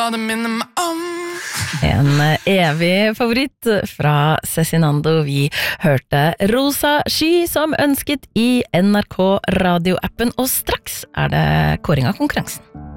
det minner meg om. En evig favoritt fra Cezinando. Vi hørte Rosa Sky som ønsket i NRK radioappen, og straks er det kåring av konkurransen.